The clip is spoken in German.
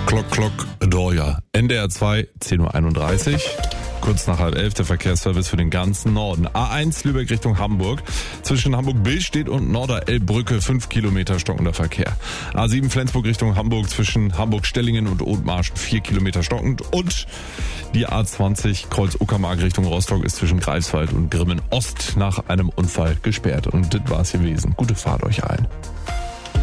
Glock, Dorja. NDR 2, 10.31 Uhr. Kurz nach 10:30 der Verkehrsservice für den ganzen Norden. A1 Lübeck Richtung Hamburg. Zwischen Hamburg-Billstedt und Norderelbbrücke 5 Kilometer stockender Verkehr. A7 Flensburg Richtung Hamburg zwischen Hamburg-Stellingen und Othmarschen 4 Kilometer stockend. Und die A20 Kreuz Uckermark Richtung Rostock ist zwischen Greifswald und Grimmen Ost nach einem Unfall gesperrt. Und das war's gewesen. Gute Fahrt euch allen.